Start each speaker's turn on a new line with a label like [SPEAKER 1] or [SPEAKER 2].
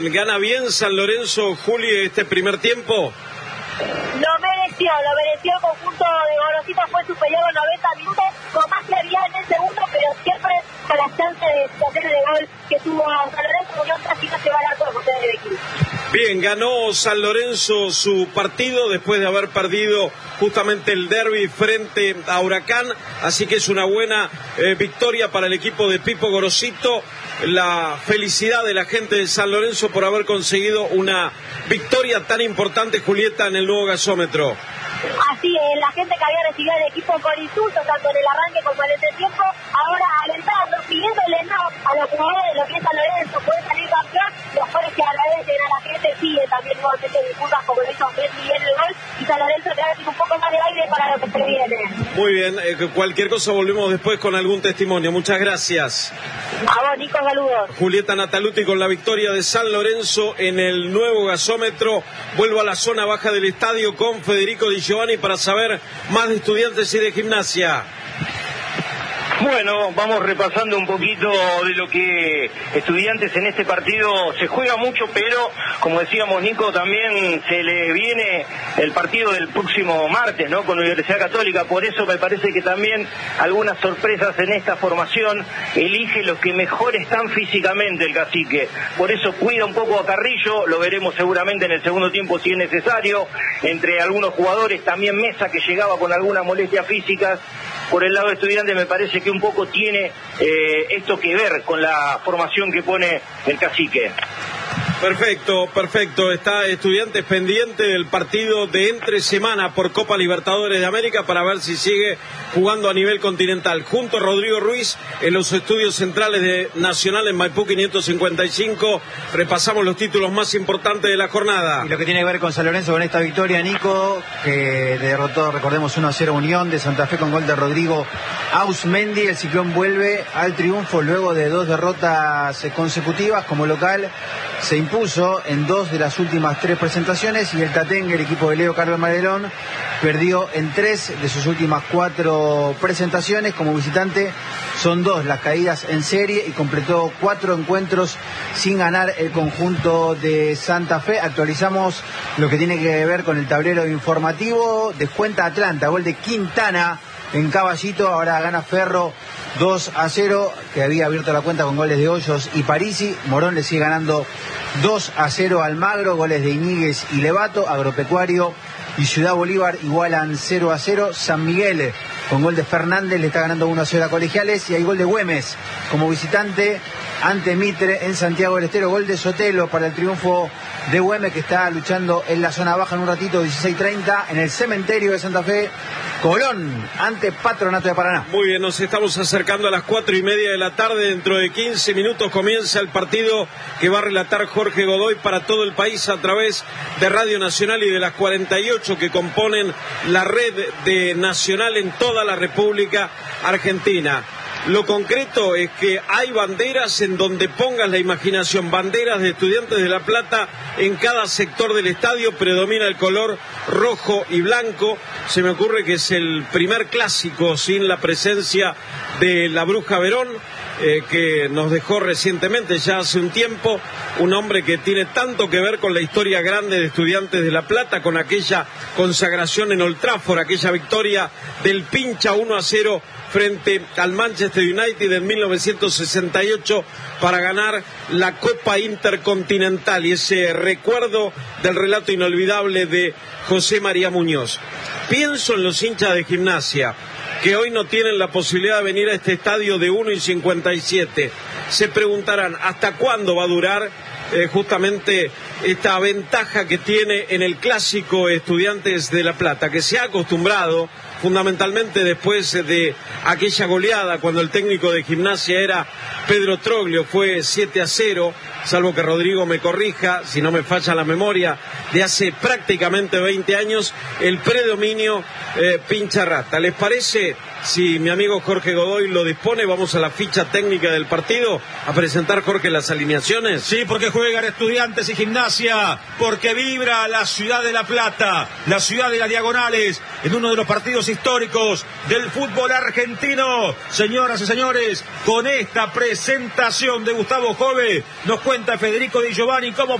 [SPEAKER 1] ¿Gana bien San Lorenzo, Juli, este primer tiempo?
[SPEAKER 2] Lo mereció el conjunto de Gorosito, fue superior a 90 minutos, con más claridad en el segundo, pero siempre con la chance de hacer el gol que tuvo San Lorenzo, porque casi no se va al arco de José de Bequín.
[SPEAKER 1] Bien, ganó San Lorenzo su partido después de haber perdido justamente el derbi frente a Huracán, así que es una buena victoria para el equipo de Pipo Gorosito. La felicidad de la gente de San Lorenzo por haber conseguido una victoria tan importante, Julieta, en el nuevo gasómetro.
[SPEAKER 2] Así es, la gente que había recibido el equipo con insultos, tanto en el arranque como en el entretiempo, ahora alentando, pidiéndole a los jugadores de lo que es San Lorenzo, puede salir campeón, los jugadores que agradecen a la gente, piden también nuevamente disculpas como lo hizo bien el gol, y San Lorenzo le da un poco más de aire para lo que se viene.
[SPEAKER 1] Muy bien, cualquier cosa volvemos después con algún testimonio. Muchas gracias.
[SPEAKER 2] A vos, Nico, saludos.
[SPEAKER 1] Julieta Nataluti con la victoria de San Lorenzo en el nuevo gasómetro. Vuelvo a la zona baja del estadio con Federico Di Giovanni para saber más de Estudiantes y de Gimnasia.
[SPEAKER 3] Bueno, vamos repasando un poquito de lo que Estudiantes en este partido se juega mucho, pero como decíamos, Nico, también se le viene el partido del próximo martes, ¿no? Con la Universidad Católica. Por eso me parece que también algunas sorpresas en esta formación. Elige los que mejor están físicamente el Cacique. Por eso cuida un poco a Carrillo, lo veremos seguramente en el segundo tiempo si es necesario. Entre algunos jugadores, también Mesa, que llegaba con algunas molestias físicas. Por el lado de Estudiantes me parece que un poco tiene esto que ver con la formación que pone el Cacique.
[SPEAKER 1] Perfecto. Está Estudiantes pendiente del partido de entre semana por Copa Libertadores de América para ver si sigue jugando a nivel continental. Junto a Rodrigo Ruiz en los estudios centrales de Nacional en Maipú 555, repasamos los títulos más importantes de la jornada.
[SPEAKER 4] Y lo que tiene que ver con San Lorenzo con esta victoria, Nico, que derrotó, recordemos, 1-0 Unión de Santa Fe con gol de Rodrigo Ausmendi. El Ciclón vuelve al triunfo luego de 2 derrotas consecutivas como local. Se impuso en 2 de las últimas 3 presentaciones y el Tatengue, el equipo de Leo Carlos Malerón, perdió en 3 de sus últimas 4 presentaciones. Como visitante son 2 las caídas en serie y completó 4 encuentros sin ganar el conjunto de Santa Fe. Actualizamos lo que tiene que ver con el tablero informativo. Descuenta Atlanta, gol de Quintana en Caballito, ahora gana Ferro 2-0, que había abierto la cuenta con goles de Hoyos y Parisi. Morón le sigue ganando 2-0 al Magro, goles de Iñiguez y Levato. Agropecuario y Ciudad Bolívar igualan 0-0. San Miguel con gol de Fernández le está ganando 1-0 a Colegiales, y hay gol de Güemes como visitante ante Mitre en Santiago del Estero. Gol de Sotelo para el triunfo de Güemes, que está luchando en la zona baja en un ratito. 16:30 en el Cementerio de Santa Fe, Colón ante Patronato de Paraná.
[SPEAKER 1] Muy bien, nos estamos acercando a las 4:30 de la tarde. Dentro de 15 minutos comienza el partido que va a relatar Jorge Godoy para todo el país a través de Radio Nacional y de las 48 que componen la red de Nacional en toda la República Argentina. Lo concreto es que hay banderas en donde pongas la imaginación, banderas de Estudiantes de La Plata en cada sector del estadio. Predomina el color rojo y blanco. Se me ocurre que es el primer clásico sin la presencia de la Bruja Verón, que nos dejó recientemente, ya hace un tiempo, un hombre que tiene tanto que ver con la historia grande de Estudiantes de La Plata, con aquella consagración en Old Trafford, aquella victoria del Pincha 1-0 frente al Manchester United en 1968 para ganar la Copa Intercontinental, y ese recuerdo del relato inolvidable de José María Muñoz. Pienso en los hinchas de Gimnasia, que hoy no tienen la posibilidad de venir a este estadio de 1:57. Se preguntarán, ¿hasta cuándo va a durar justamente esta ventaja que tiene en el clásico Estudiantes de La Plata, que se ha acostumbrado fundamentalmente después de aquella goleada cuando el técnico de Gimnasia era Pedro Troglio? Fue 7-0, salvo que Rodrigo me corrija si no me falla la memoria, de hace prácticamente 20 años, el predominio pincha rata. ¿Les parece? Si mi amigo Jorge Godoy lo dispone, vamos a la ficha técnica del partido, a presentar, Jorge, las alineaciones.
[SPEAKER 5] Sí, porque juegan Estudiantes y Gimnasia, porque vibra la ciudad de La Plata, la ciudad de las diagonales, en uno de los partidos históricos del fútbol argentino. Señoras y señores, con esta presentación de Gustavo Jove, nos cuenta Federico Di Giovanni cómo